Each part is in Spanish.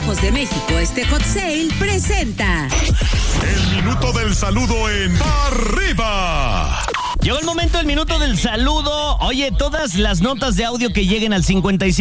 bajos de México, este Hot Sale presenta el minuto del saludo en Arriba. Llegó el momento del minuto del saludo. Oye, todas las notas de audio que lleguen al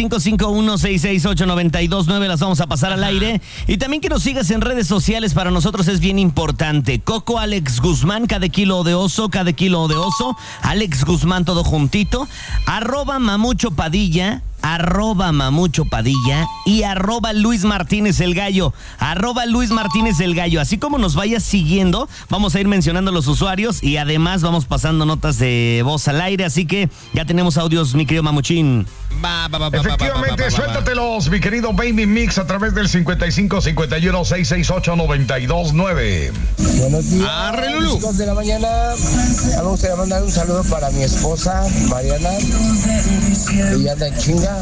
5551668929 las vamos a pasar al aire. Y también que nos sigas en redes sociales, para nosotros es bien importante. Coco Alex Guzmán, cada kilo de oso. Alex Guzmán, todo juntito. @Mamucho Padilla. @Mamucho Padilla y @Luis Martínez el Gallo. @Luis Martínez el Gallo. Así como nos vayas siguiendo, vamos a ir mencionando los usuarios y además vamos pasando notas de voz al aire. Así que ya tenemos audios, mi querido Mamuchín. Efectivamente, suéltatelos, mi querido Baby Mix, a través del 5551668929. Buenos días, chicos de la mañana. Me gustaría mandar un saludo para mi esposa, Mariana. Ella anda en chinga.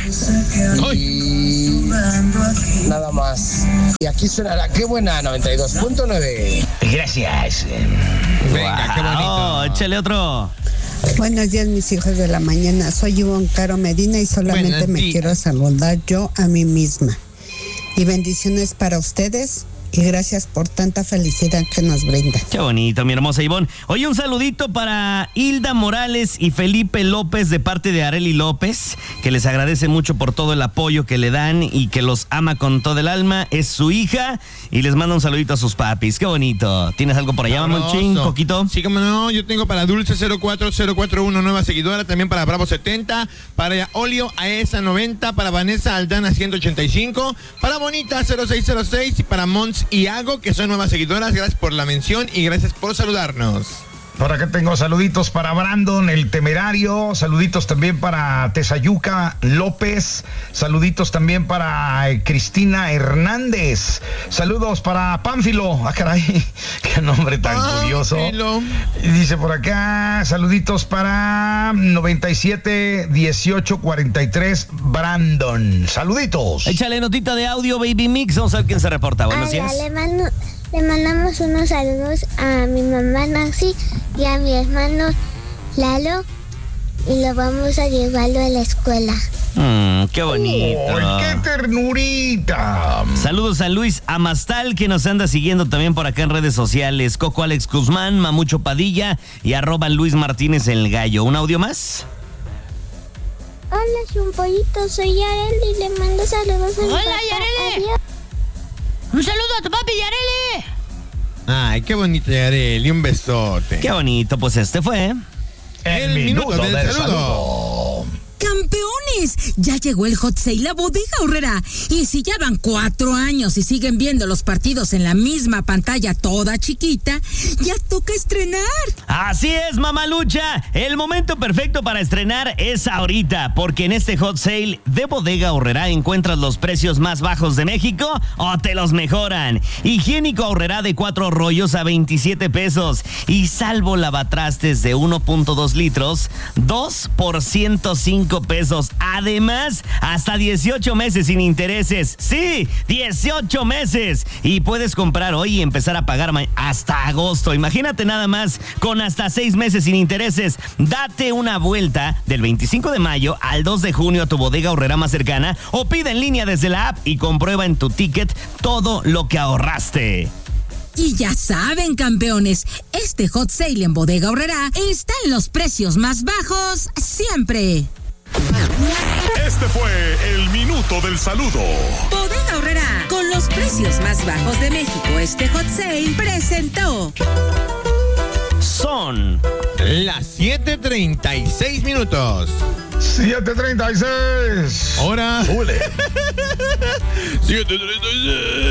Y nada más. Y aquí suena la Qué Buena 92.9. Gracias. Venga, qué bonito. Échale otro. Buenos días, mis hijos de la mañana. Soy Ivonne Caro Medina y solamente me quiero saludar yo a mí misma. Y bendiciones para ustedes y gracias por tanta felicidad que nos brindan. Qué bonito, mi hermosa Ivonne. Oye, un saludito para Hilda Morales y Felipe López de parte de Areli López, que les agradece mucho por todo el apoyo que le dan y que los ama con todo el alma. Es su hija y les manda un saludito a sus papis. Qué bonito. ¿Tienes algo por allá, Mamuchín, Coquito? Sí, como no, yo tengo para Dulce 04041, nueva seguidora, también para Bravo 70, para Olio Aesa 90, para Vanessa Aldana 185, para Bonita 0606 y para Mons y Hago, que son nuevas seguidoras. Gracias por la mención y gracias por saludarnos. Por acá tengo saluditos para Brandon, el Temerario, saluditos también para Tesayuca López, saluditos también para Cristina Hernández, saludos para Pánfilo, caray, qué nombre tan curioso. Y dice por acá, saluditos para 971843 Brandon, saluditos. Échale notita de audio, Baby Mix, vamos a ver quién se reporta. Buenos días. Le mandamos unos saludos a mi mamá Nancy y a mi hermano Lalo y lo vamos a llevarlo a la escuela. ¡Qué bonito! ¡Oh, qué ternurita! Saludos a Luis Amastal, que nos anda siguiendo también por acá en redes sociales. Coco Alex Guzmán, Mamucho Padilla y @Luis Martínez el Gallo. ¿Un audio más? Hola, Chumpollito, soy Yareli y le mando saludos a mi papá. ¡Hola, Yareli! Adiós. ¡Un saludo a tu papi, Yareli! Ay, qué bonito, Yareli, un besote. Qué bonito, pues este fue el minuto del saludo. ¡Campeones! Ya llegó el Hot Sale a Bodega Aurrerá. Y si ya van 4 años y siguen viendo los partidos en la misma pantalla toda chiquita, ya toca estrenar. Así es, mamalucha. El momento perfecto para estrenar es ahorita, porque en este Hot Sale de Bodega Aurrerá encuentras los precios más bajos de México o te los mejoran. Higiénico Aurrerá de 4 rollos a 27 pesos. Y salvo lavatrastes de 1.2 litros, 2 por 105 pesos. Además, hasta 18 meses sin intereses. Sí, 18 meses. Y puedes comprar hoy y empezar a pagar hasta agosto. Imagínate nada más, con hasta 6 meses sin intereses. Date una vuelta del 25 de mayo al 2 de junio a tu Bodega Aurrerá más cercana o pide en línea desde la app y comprueba en tu ticket todo lo que ahorraste. Y ya saben, campeones, este Hot Sale en Bodega Aurrerá está en los precios más bajos siempre. Este fue el minuto del saludo. Bodega Aurrerá, con los precios más bajos de México, este Hot Sale presentó. Son las 7:36 minutos. 7:36. Hora. 7:36.